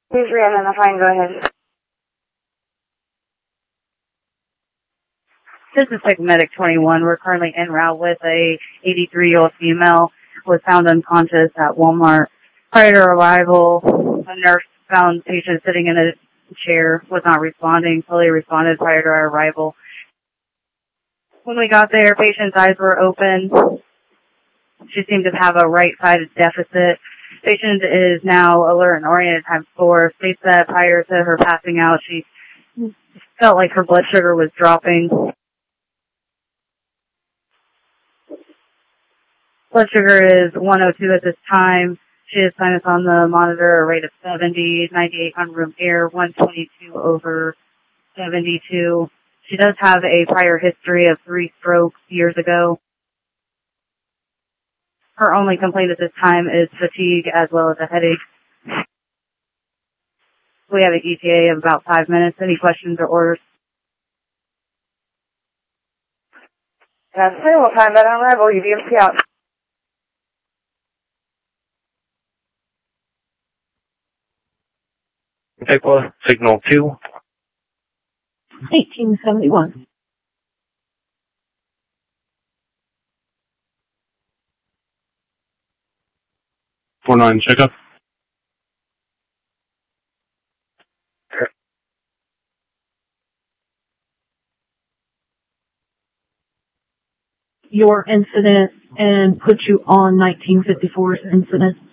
Please re-identify and go ahead. This is Medic 21. We're currently en route with a 83-year-old female was found unconscious at Walmart. Prior to arrival, a nurse found patient sitting in a chair, was not responding, fully responded prior to our arrival. When we got there, patient's eyes were open. She seemed to have a right-sided deficit. Patient is now alert and oriented ×4. States that prior to her passing out, she felt like her blood sugar was dropping. Blood sugar is 102 at this time. She has sinus on the monitor, a rate of 70, 98 on room air, 122 over 72. She does have a prior history of 3 strokes years ago. Her only complaint at this time is fatigue as well as a headache. We have an ETA of about 5 minutes. Any questions or orders? That's it. We'll find that on arrival. UVMC out. Equa, signal 2. 1871. .49 checkup. Your incident and put you on 1954's incident.